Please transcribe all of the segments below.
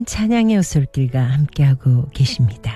찬양의 오솔길과 함께하고 계십니다.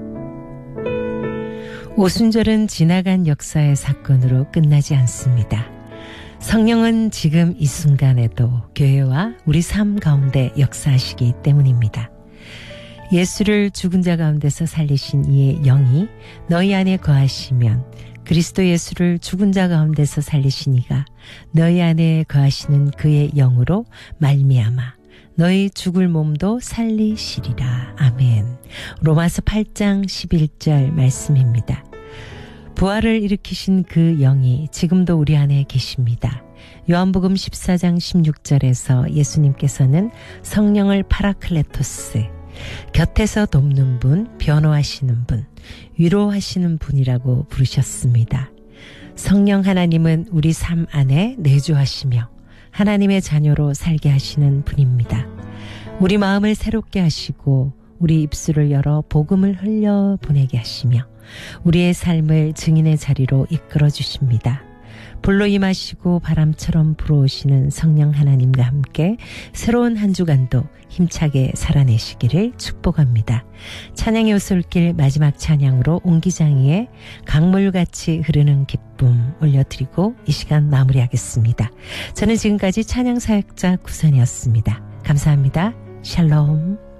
오순절은 지나간 역사의 사건으로 끝나지 않습니다. 성령은 지금 이 순간에도 교회와 우리 삶 가운데 역사하시기 때문입니다. 예수를 죽은 자 가운데서 살리신 이의 영이 너희 안에 거하시면 그리스도 예수를 죽은 자 가운데서 살리신 이가 너희 안에 거하시는 그의 영으로 말미암아 너희 죽을 몸도 살리시리라. 아멘. 로마서 8장 11절 말씀입니다. 부활을 일으키신 그 영이 지금도 우리 안에 계십니다. 요한복음 14장 16절에서 예수님께서는 성령을 파라클레토스, 곁에서 돕는 분, 변호하시는 분, 위로하시는 분이라고 부르셨습니다. 성령 하나님은 우리 삶 안에 내주하시며 하나님의 자녀로 살게 하시는 분입니다. 우리 마음을 새롭게 하시고 우리 입술을 열어 복음을 흘려보내게 하시며 우리의 삶을 증인의 자리로 이끌어 주십니다. 불로 임하시고 바람처럼 불어오시는 성령 하나님과 함께 새로운 한 주간도 힘차게 살아내시기를 축복합니다. 찬양의 오솔길 마지막 찬양으로 옹기장이의 강물같이 흐르는 기쁨 올려드리고 이 시간 마무리하겠습니다. 저는 지금까지 찬양사역자 구선이었습니다. 감사합니다. 샬롬.